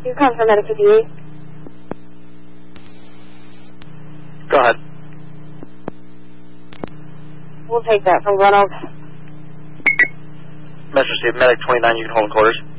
You come from Medic 58. Go ahead. We'll take that from Glen Oaks. Message received. Medic 29, you can hold in quarters.